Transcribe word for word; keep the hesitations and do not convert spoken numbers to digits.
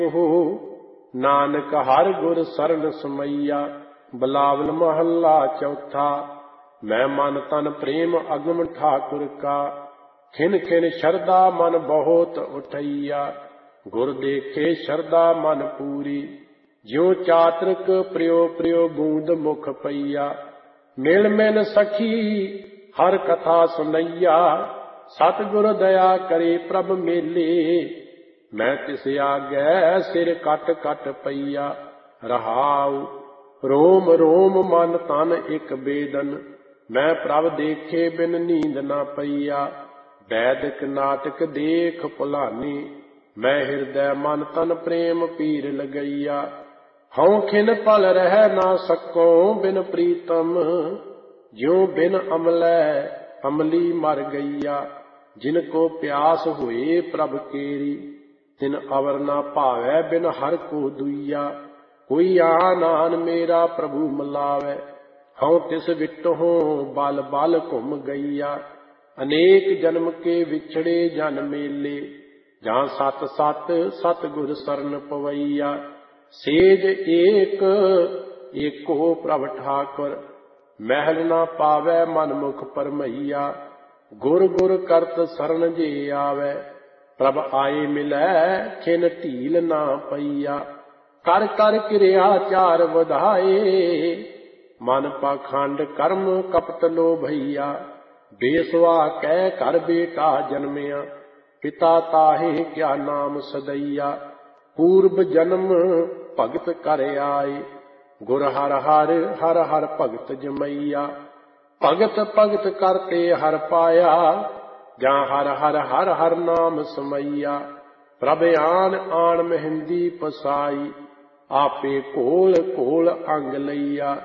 हो नानक हर गुर सरन समैया। बिलावल महला चौथा। मैं मन तन प्रेम अगम ठाकुर का, खिन खिन शरदा मन बहुत उठैया। गुर देखे शरदा मन पूरी, ज्यों चातृक प्रियो प्रियो बूंद मुख पैया। मिल मिल सखी हर कथा सुनैया, सतगुर दया करे प्रभ मेले। मैं तिस आगे सिर कट कट पैया। रहाऊ रोम रोम मन तन एक बेदन, मैं प्रभ देखे बिन नींद न पैया। वैदिक नाटक देख पुलानी, मैं हृदय मन तन प्रेम पीर लगैया। हऊँ खिन पल रह ना सको बिन प्रीतम, ज्यों बिन अमलै अमली मर गैया। जिनको प्यास हुए प्रभ केरी, तिन अवर ना भावै बिन हर को दुइया। कोई आन आन मेरा प्रभु मिलावै, हऊँ तिस विटहों बल बल घुम गैया। अनेक जन्म के विछड़े जन मेले, जहाँ सत सत सतगुर सरन पवैया। सेज एक एको प्रभ ठाकुर, महल ना पावै मन मुख परमैया। गुर गुर करत सरन जे आवै, प्रभ आए मिलै खिन ढील ना पैया। कर कर क्रिया चार वधाए, मन पाखंड कर्म कपट लो भैया। बेसवा कै कर बेटा जन्मिया, पिता ताहे क्या नाम सदैया। पूर्व जन्म भगत कर आए, गुर हर हर हर हर भगत जमैया। भगत भगत करते हर पाया, जहाँ हर हर हर हर नाम समैया। प्रभ आन आन मेहंदी पसाई, आपे कोल कोल अंग लैया।